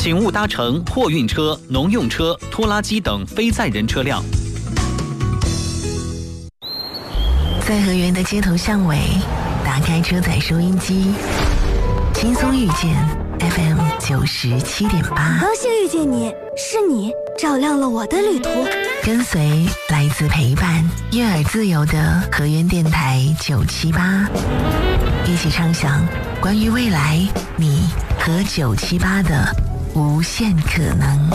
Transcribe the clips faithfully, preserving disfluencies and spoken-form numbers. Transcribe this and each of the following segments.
请勿搭乘货运车、农用车、拖拉机等非载人车辆。 在河源的街头巷尾，打开车载收音机，轻松遇见 F M 九十七点八。 高兴遇见你，是你照亮了我的旅途。 跟随来自陪伴、悦耳自由的河源电台九七八，一起畅想关于未来你和九七八的无限可能。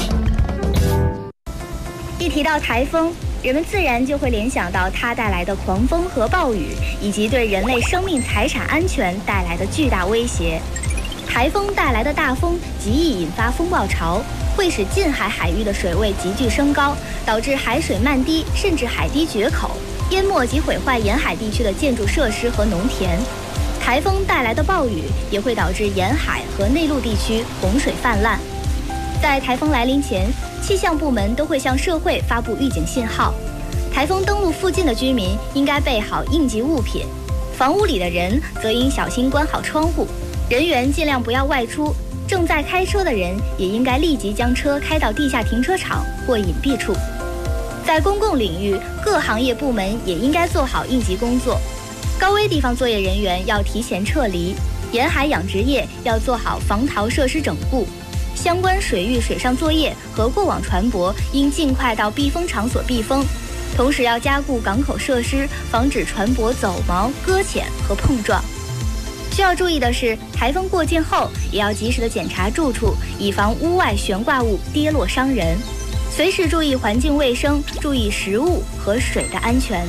一提到台风，人们自然就会联想到它带来的狂风和暴雨，以及对人类生命财产安全带来的巨大威胁。台风带来的大风极易引发风暴潮，会使近海海域的水位急剧升高，导致海水漫堤，甚至海堤决口，淹没及毁坏沿海地区的建筑设施和农田。台风带来的暴雨也会导致沿海和内陆地区洪水泛滥。在台风来临前，气象部门都会向社会发布预警信号。台风登陆附近的居民应该备好应急物品，房屋里的人则应小心关好窗户，人员尽量不要外出。正在开车的人也应该立即将车开到地下停车场或隐蔽处。在公共领域，各行业部门也应该做好应急工作。高危地方作业人员要提前撤离，沿海养殖业要做好防逃设施整固。相关水域水上作业和过往船舶应尽快到避风场所避风，同时要加固港口设施，防止船舶走锚、搁浅和碰撞。需要注意的是，台风过境后也要及时的检查住处，以防屋外悬挂物跌落伤人。随时注意环境卫生，注意食物和水的安全。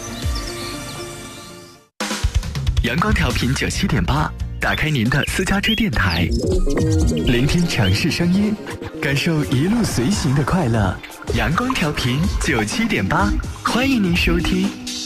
阳光调频九七点八，打开您的私家车电台，聆听城市声音，感受一路随行的快乐。阳光调频九七点八，欢迎您收听。